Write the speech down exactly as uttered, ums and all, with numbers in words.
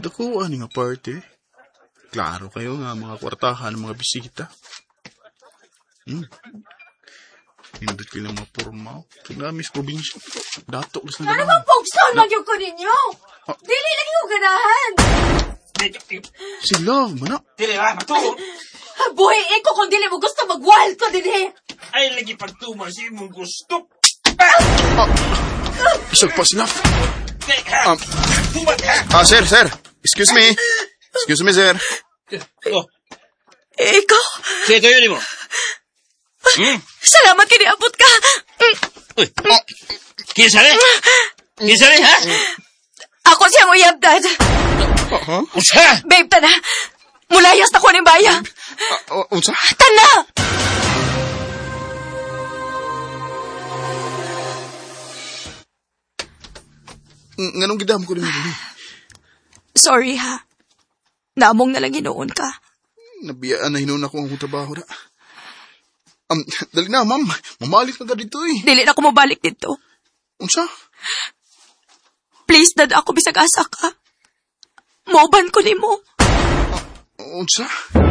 Dako, ani nga party. Klaro kayo nga mga kwartahan ng mga bisita. Hmm. Hindot ko lang mga porma. Kinamis probinsya. Dato, gusto na Ano naman. bang pogson magyug ko ninyo? Ah. Dili lang yung ganahan. Sila, mana. Dili ha, matulog. Buhay ko kung dili mo gusto mag-wild ko dili. Ay, lagi pagtumar si mong gusto. Ah, isag pa sila. Um, ah, sir, sir. Excuse me. Excuse me, sir. Oh. Ikaw? Sige, kayo ni mo. Hmm? Salamat kiniabot ka. Uy, oh. Kinsa rin? Kinsa rin, ha? Ako siyang uyab, Dad. Uh-huh. Unsa? Babe, tana. Mulayas na ko ng baya. Uh, uh, unsa? Tana! Nganong gidam ko rin mo. Sorry, ha. Namong nalang ginoon ka. Nabiyaan na hinuon ako ang akong trabaho na. Um, dali na, ma'am. Mamalik na ka dito eh. Dili na ako mabalik dito. Unsa? Please, Dad, ako bisag asa ka. Mauban ko ni mo. Uh, unsa?